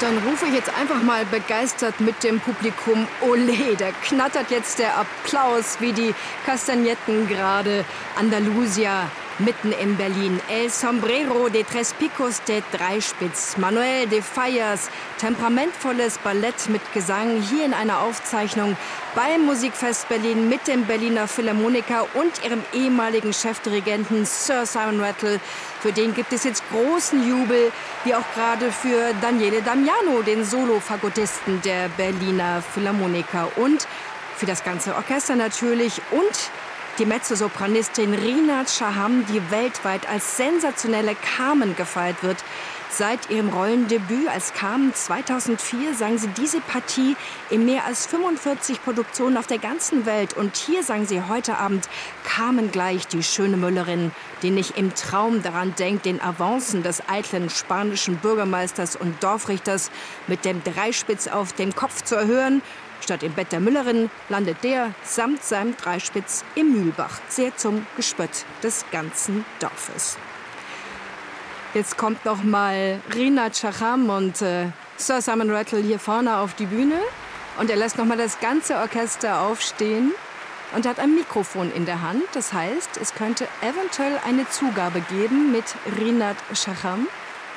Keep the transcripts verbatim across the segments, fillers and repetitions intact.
Dann rufe ich jetzt einfach mal begeistert mit dem Publikum Olé. Da knattert jetzt der Applaus wie die Kastagnetten gerade. Andalusia mitten in Berlin. El Sombrero de Tres Picos de Dreispitz. Manuel de Fallas. Temperamentvolles Ballett mit Gesang hier in einer Aufzeichnung beim Musikfest Berlin mit dem Berliner Philharmoniker und ihrem ehemaligen Chefdirigenten Sir Simon Rattle. Für den gibt es jetzt großen Jubel, wie auch gerade für Daniele Damiano, den Solo-Fagottisten der Berliner Philharmoniker. Und für das ganze Orchester natürlich und die Mezzosopranistin Rinat Shaham, die weltweit als sensationelle Carmen gefeiert wird. Seit ihrem Rollendebüt als Carmen zweitausendvier sang sie diese Partie in mehr als fünfundvierzig Produktionen auf der ganzen Welt. Und hier sang sie heute Abend Carmen gleich, die schöne Müllerin, die nicht im Traum daran denkt, den Avancen des eitlen spanischen Bürgermeisters und Dorfrichters mit dem Dreispitz auf dem Kopf zu erhören. Statt im Bett der Müllerin landet der samt seinem Dreispitz im Mühlbach, sehr zum Gespött des ganzen Dorfes. Jetzt kommt noch mal Rinat Shaham und äh, Sir Simon Rattle hier vorne auf die Bühne. Und er lässt noch mal das ganze Orchester aufstehen und hat ein Mikrofon in der Hand. Das heißt, es könnte eventuell eine Zugabe geben mit Rinat Shaham.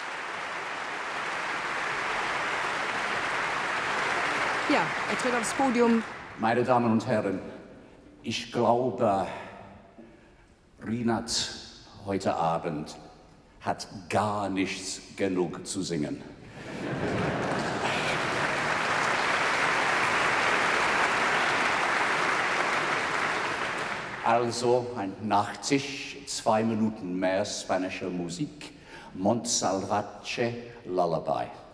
Ja, er tritt aufs Podium. Meine Damen und Herren, ich glaube, Rinat heute Abend hat gar nichts genug zu singen. Also ein Nachtisch, zwei Minuten mehr spanischer Musik, Montsalvatche Lullaby.